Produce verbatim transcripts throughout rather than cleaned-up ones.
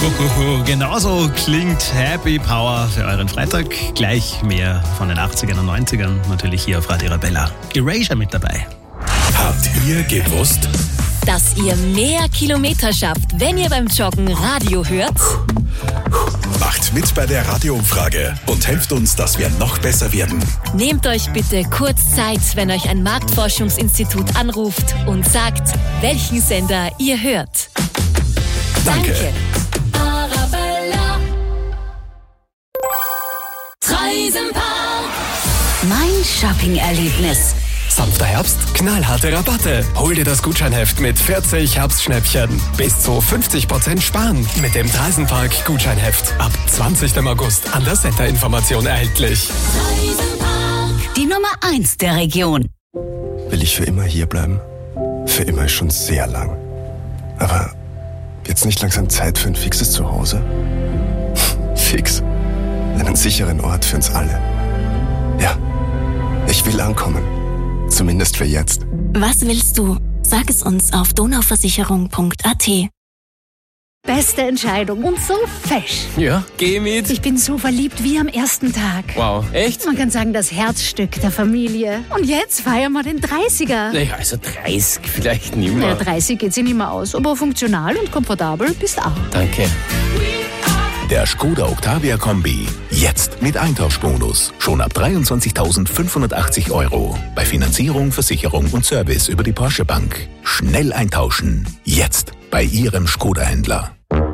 Genauso klingt Happy Power für euren Freitag. Gleich mehr von den achtzigern und neunzigern, natürlich hier auf Radio Arabella. Erasure mit dabei. Habt ihr gewusst, dass ihr mehr Kilometer schafft, wenn ihr beim Joggen Radio hört? Macht mit bei der Radioumfrage und helft uns, dass wir noch besser werden. Nehmt euch bitte kurz Zeit, wenn euch ein Marktforschungsinstitut anruft und sagt, welchen Sender ihr hört. Danke. Danke. Arabella. Treisenpark. Mein Shopping-Erlebnis. Sanfter Herbst, knallharte Rabatte. Hol dir das Gutscheinheft mit vierzig Herbstschnäppchen. Bis zu fünfzig Prozent sparen mit dem Treisenpark Gutscheinheft. Ab zwanzigsten August an der Center-Information erhältlich. Treisenpark. Die Nummer eins der Region. Will ich für immer hier bleiben? Für immer ist schon sehr lang. Aber jetzt nicht langsam Zeit für ein fixes Zuhause? Fix. Einen sicheren Ort für uns alle. Ja, ich will ankommen. Zumindest für jetzt. Was willst du? Sag es uns auf donauversicherung punkt a t. Beste Entscheidung und so fesch. Ja, geh mit. Ich bin so verliebt wie am ersten Tag. Wow, echt? Man kann sagen, das Herzstück der Familie. Und jetzt feiern wir den dreißiger. Naja, also dreißig vielleicht nicht mehr. Naja, dreißig geht sich nicht mehr aus, aber funktional und komfortabel bist auch. Danke. Der Skoda Octavia Kombi. Jetzt mit Eintauschbonus. Schon ab dreiundzwanzigtausendfünfhundertachtzig Euro. Bei Finanzierung, Versicherung und Service über die Porsche Bank. Schnell eintauschen. Jetzt bei Ihrem Skoda-Händler.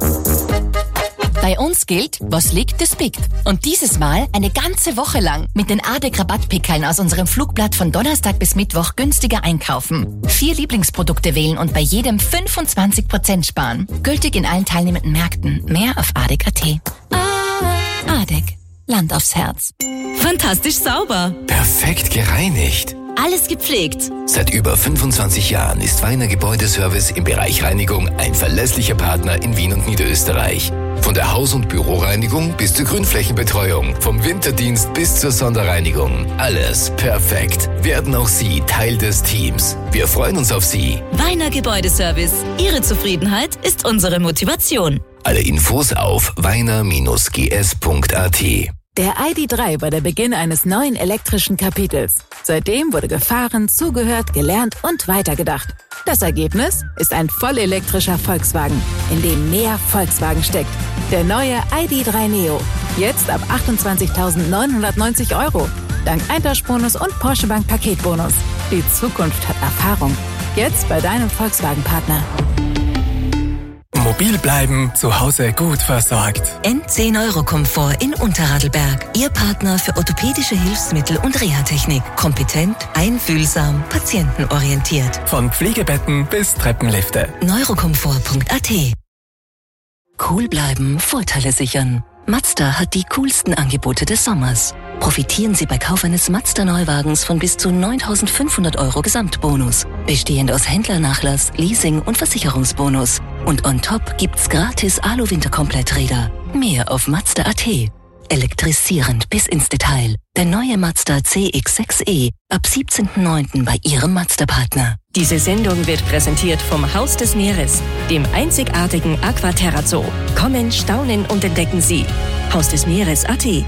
Bei uns gilt, was liegt, das biegt. Und dieses Mal eine ganze Woche lang mit den A D E C-Rabattpickeln aus unserem Flugblatt von Donnerstag bis Mittwoch günstiger einkaufen. Vier Lieblingsprodukte wählen und bei jedem fünfundzwanzig Prozent sparen. Gültig in allen teilnehmenden Märkten. Mehr auf A D E C punkt a t. A D E C. Land aufs Herz. Fantastisch sauber. Perfekt gereinigt. Alles gepflegt. Seit über fünfundzwanzig Jahren ist Weiner Gebäudeservice im Bereich Reinigung ein verlässlicher Partner in Wien und Niederösterreich. Von der Haus- und Büroreinigung bis zur Grünflächenbetreuung, vom Winterdienst bis zur Sonderreinigung. Alles perfekt. Werden auch Sie Teil des Teams. Wir freuen uns auf Sie. Weiner Gebäudeservice. Ihre Zufriedenheit ist unsere Motivation. Alle Infos auf weiner Bindestrich g s punkt a t. Der I D drei war der Beginn eines neuen elektrischen Kapitels. Seitdem wurde gefahren, zugehört, gelernt und weitergedacht. Das Ergebnis ist ein vollelektrischer Volkswagen, in dem mehr Volkswagen steckt. Der neue I D drei Neo. Jetzt ab achtundzwanzigtausendneunhundertneunzig Euro. Dank Eintauschbonus und Porsche Bank Paketbonus. Die Zukunft hat Erfahrung. Jetzt bei deinem Volkswagen-Partner. Mobil bleiben, zu Hause gut versorgt. N zehn Euro Komfort in Unterradlberg. Ihr Partner für orthopädische Hilfsmittel und Reha-Technik. Kompetent, einfühlsam, patientenorientiert. Von Pflegebetten bis Treppenlifte. neurokomfort punkt a t. Cool bleiben, Vorteile sichern. Mazda hat die coolsten Angebote des Sommers. Profitieren Sie bei Kauf eines Mazda-Neuwagens von bis zu neuntausendfünfhundert Euro Gesamtbonus. Bestehend aus Händlernachlass, Leasing und Versicherungsbonus. Und on top gibt's gratis Alu-Winterkompletträder. Mehr auf Mazda punkt a t. Elektrisierend bis ins Detail. Der neue Mazda C X sechs e ab siebzehnten neunten bei Ihrem Mazda-Partner. Diese Sendung wird präsentiert vom Haus des Meeres, dem einzigartigen Aquaterra Zoo. Kommen, staunen und entdecken Sie. Haus des Meeres punkt a t.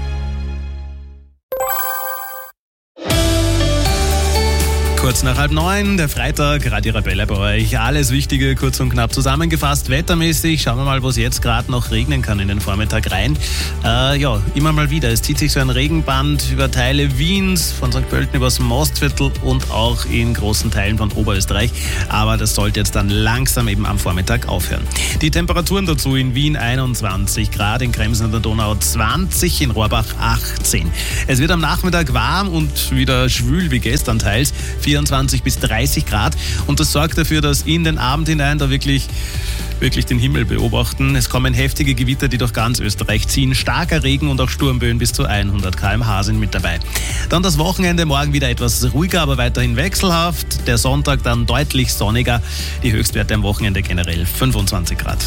Kurz nach halb neun, der Freitag, Radio Arabella bei euch. Alles Wichtige kurz und knapp zusammengefasst. Wettermäßig, schauen wir mal, wo es jetzt gerade noch regnen kann in den Vormittag rein. Äh, ja, immer mal wieder. Es zieht sich so ein Regenband über Teile Wiens, von Sankt Pölten übers Mostviertel und auch in großen Teilen von Oberösterreich. Aber das sollte jetzt dann langsam eben am Vormittag aufhören. Die Temperaturen dazu in Wien einundzwanzig Grad, in Krems an der Donau zwanzig, in Rohrbach achtzehn. Es wird am Nachmittag warm und wieder schwül wie gestern teils. vierundzwanzig bis dreißig Grad und das sorgt dafür, dass in den Abend hinein da wirklich, wirklich den Himmel beobachten. Es kommen heftige Gewitter, die durch ganz Österreich ziehen. Starker Regen und auch Sturmböen bis zu hundert Kilometer pro Stunde sind mit dabei. Dann das Wochenende, morgen wieder etwas ruhiger, aber weiterhin wechselhaft. Der Sonntag dann deutlich sonniger. Die Höchstwerte am Wochenende generell fünfundzwanzig Grad.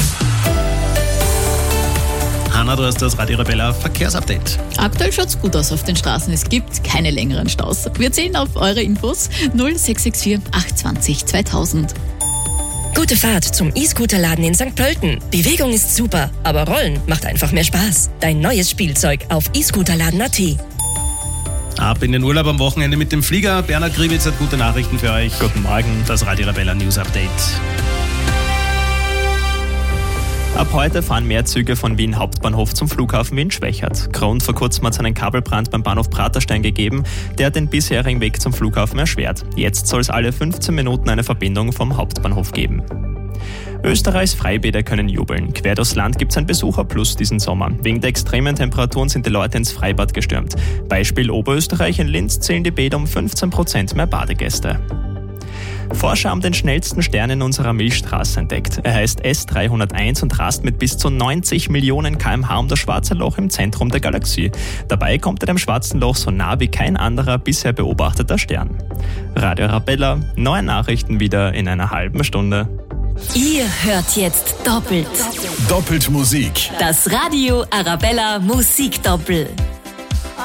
Hanna, du hast das Radio Arabella Verkehrsupdate. Aktuell schaut's gut aus auf den Straßen. Es gibt keine längeren Staus. Wir zählen auf eure Infos null sechs sechs vier acht zwei null zweitausend. Gute Fahrt zum E-Scooter-Laden in Sankt Pölten. Bewegung ist super, aber Rollen macht einfach mehr Spaß. Dein neues Spielzeug auf e scooterladen punkt a t. Ab in den Urlaub am Wochenende mit dem Flieger. Bernhard Gribitz hat gute Nachrichten für euch. Guten Morgen. Das Radio Arabella News Update. Ab heute fahren mehr Züge von Wien Hauptbahnhof zum Flughafen Wien-Schwechat. Grund: vor kurzem hat es einen Kabelbrand beim Bahnhof Praterstein gegeben, der den bisherigen Weg zum Flughafen erschwert. Jetzt soll es alle fünfzehn Minuten eine Verbindung vom Hauptbahnhof geben. Österreichs Freibäder können jubeln. Quer durchs Land gibt es ein Besucherplus diesen Sommer. Wegen der extremen Temperaturen sind die Leute ins Freibad gestürmt. Beispiel Oberösterreich: in Linz zählen die Bäder um fünfzehn Prozent mehr Badegäste. Forscher haben den schnellsten Stern in unserer Milchstraße entdeckt. Er heißt S dreihunderteins und rast mit bis zu neunzig Millionen Kilometer pro Stunde um das Schwarze Loch im Zentrum der Galaxie. Dabei kommt er dem Schwarzen Loch so nah wie kein anderer bisher beobachteter Stern. Radio Arabella, neue Nachrichten wieder in einer halben Stunde. Ihr hört jetzt doppelt. Doppelt Musik. Das Radio Arabella Musikdoppel.